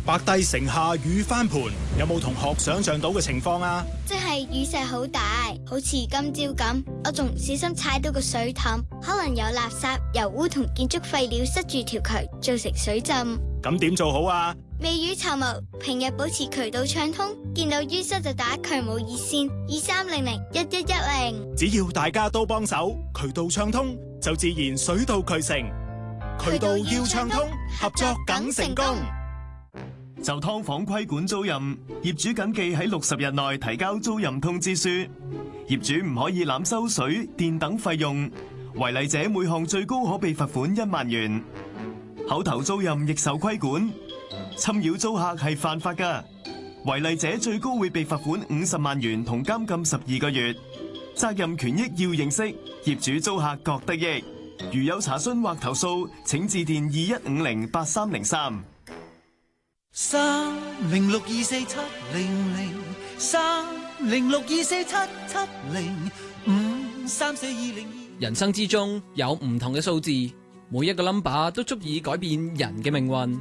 白帝城下雨翻盤，有冇同學想象到嘅情況啊？ 即係雨勢好大，好似今朝咁，我仲唔小心踩到個水凼，可能有垃圾、油污同建築廢料塞住條渠，造成水浸。 咁點做好啊？ 未雨綢繆，平日保持渠道暢通，見到淤塞就打渠務熱線23001110。 只要大家都幫手，渠道暢通，就自然水到渠成。渠道要暢通，合作梗成功。 就劏房規管租賃，業主謹記喺60日內提交租賃通知書。業主唔可以濫收水電等費用，違例者每項最高可被罰款1萬元。口頭租賃亦受規管，侵擾租客係犯法㗎。違例者最高會被罰款50萬元同監禁12個月。責任權益要認識，業主租客各得益。如有查詢或投訴，請致電21508303。 3062470，3062477053420。人生之中有唔同嘅數字，每一個 number 都足以改變人嘅命運。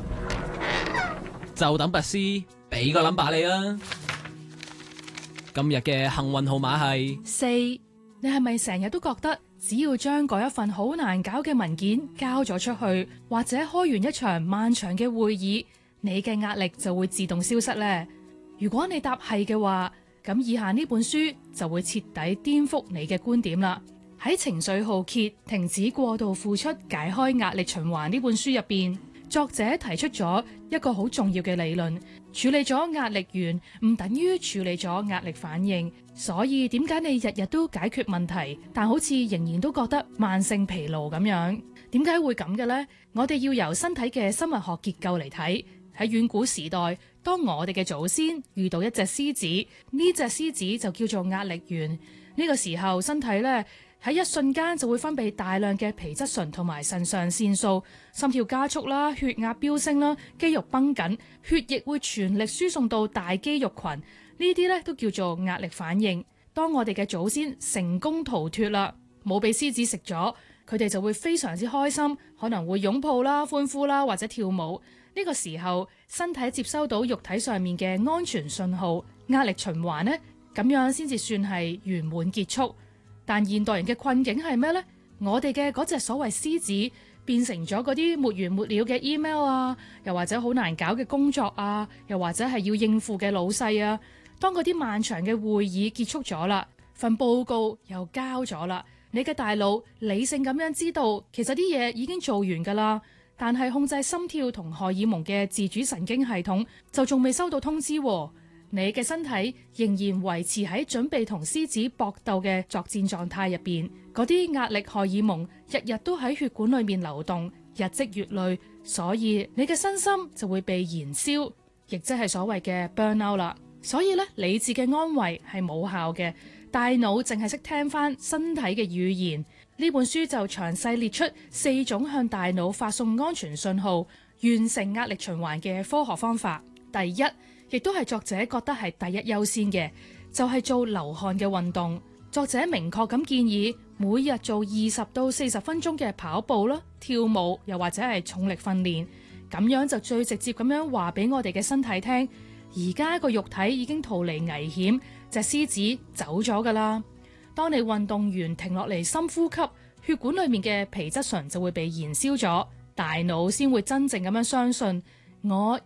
就等拔絲俾個 number 你啦。今日嘅幸運號碼係 4。你係咪成日都覺得只要將嗰一份好難搞嘅文件交咗出去，或者開完一場漫長嘅會議，你嘅壓力就會自動消失呢？如果你答係嘅話，咁以下呢本書就會徹底顛覆你嘅觀點啦。喺情緒浩劫、停止過度付出、解開壓力循環呢本書入邊，作者提出咗一個好重要嘅理論：處理咗壓力源唔等於處理咗壓力反應。所以點解你日日都解決問題，但好似仍然都覺得慢性疲勞咁樣？點解會咁嘅呢？我哋要由身體嘅生物學結構嚟睇。喺遠古時代，當我哋嘅祖先遇到一隻獅子，呢隻獅子就叫做壓力源。呢個時候，身體咧喺一瞬間就會分泌大量嘅皮質醇同埋腎上腺素，心跳加速啦，血壓飆升啦，肌肉繃緊，血液會全力輸送到大肌肉群。呢啲咧都叫做壓力反應。當我哋嘅祖先成功逃脫啦，冇俾獅子食咗，佢哋就會非常之開心，可能會擁抱啦、歡呼啦或者跳舞。呢個時候，身體接收到肉體上面嘅安全信號，壓力循環呢，咁樣先至算係圓滿結束。但現代人嘅困境係咩呢？我哋嘅嗰隻所謂獅子變成咗嗰啲沒完沒了嘅 email 啊，又或者好難搞嘅工作啊，又或者係要應付嘅老細啊。當嗰啲漫長嘅會議結束咗啦，份報告又交咗啦，你嘅大腦理性咁樣知道其實啲嘢已經做完㗎啦。但係控制心跳同荷爾蒙嘅自主神經系統就仲未收到通知喎，你嘅身體仍然維持喺準備同獅子搏鬥嘅作戰狀態入邊，嗰啲壓力荷爾蒙日日都喺血管裏面流動，日積月累，所以你嘅身心就會被燃燒，亦即係所謂嘅 burnout 啦。所以咧，理智嘅安慰係冇效嘅，大腦淨係識聽翻身體嘅語言。呢本書就詳細列出4種向大腦發送安全信號、完成壓力循環嘅科學方法。第一，亦都係作者覺得係第一優先嘅，就係做流汗嘅運動。作者明確咁建議每日做20到40分鐘嘅跑步啦、跳舞，又或者係重力訓練。咁樣就最直接咁樣話俾我哋嘅身體聽，而家個肉體已經逃離危險，隻獅子走咗㗎啦。當你運動完停落嚟深呼吸，血管裏面嘅皮質醇就會被燃燒咗，大腦先會真正咁樣相信我